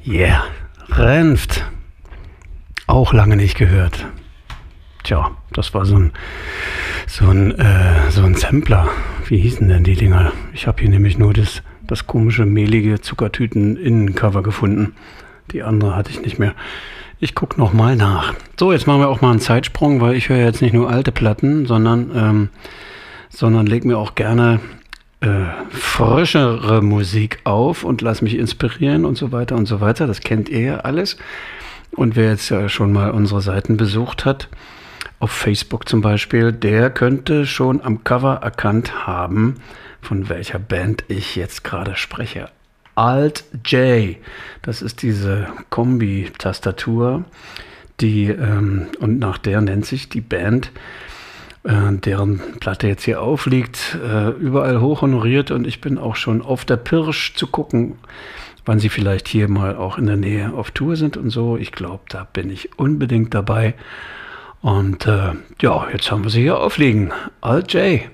Yeah, Renft. Auch lange nicht gehört. Tja, das war so ein Sampler. Wie hießen denn die Dinger? Ich habe hier nämlich nur das komische, mehlige Zuckertüten-Innencover gefunden. Die andere hatte ich nicht mehr. Ich gucke nochmal nach. So, jetzt machen wir auch mal einen Zeitsprung, weil ich höre jetzt nicht nur alte Platten, sondern leg mir auch gerne frischere Musik auf und lass mich inspirieren und so weiter und so weiter. Das kennt ihr ja alles. Und wer jetzt ja schon mal unsere Seiten besucht hat, auf Facebook zum Beispiel, der könnte schon am Cover erkannt haben, von welcher Band ich jetzt gerade spreche. Alt-J, das ist diese Kombi-Tastatur, und nach der nennt sich die Band, deren Platte jetzt hier aufliegt, überall hoch honoriert, und ich bin auch schon auf der Pirsch zu gucken, wann sie vielleicht hier mal auch in der Nähe auf Tour sind und so. Ich glaube, da bin ich unbedingt dabei. Und ja, jetzt haben wir sie hier aufliegen. Alt-J.